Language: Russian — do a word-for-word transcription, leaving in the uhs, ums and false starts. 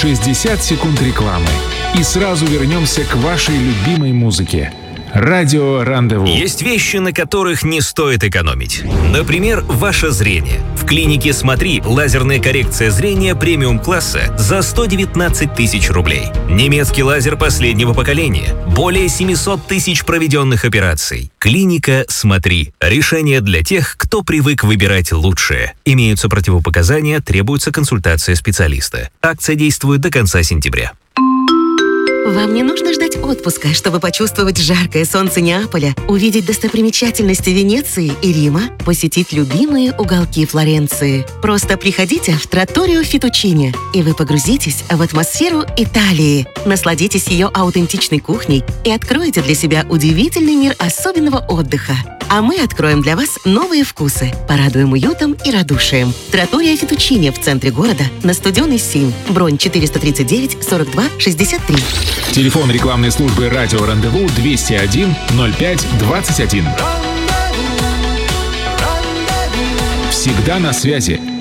шестьдесят секунд рекламы. И сразу вернемся к вашей любимой музыке. Радио Рандеву. Есть вещи, на которых не стоит экономить. Например, ваше зрение. В клинике «Смотри» лазерная коррекция зрения премиум-класса за сто девятнадцать тысяч рублей. Немецкий лазер последнего поколения. Более семьсот тысяч проведенных операций. Клиника «Смотри». Решение для тех, кто привык выбирать лучшее. Имеются противопоказания, требуется консультация специалиста. Акция действует до конца сентября. Вам не нужно ждать отпуска, чтобы почувствовать жаркое солнце Неаполя, увидеть достопримечательности Венеции и Рима, посетить любимые уголки Флоренции. Просто приходите в Тратторио Фетучини, и вы погрузитесь в атмосферу Италии, насладитесь ее аутентичной кухней и откроете для себя удивительный мир особенного отдыха. А мы откроем для вас новые вкусы, порадуем уютом и радушием. Тратторио Фетучини в центре города, на Студенной семь. Бронь четыреста тридцать девять сорок два шестьдесят три. Телефон рекламной службы «Радио Рандеву» двести один ноль пять двадцать один. Всегда на связи.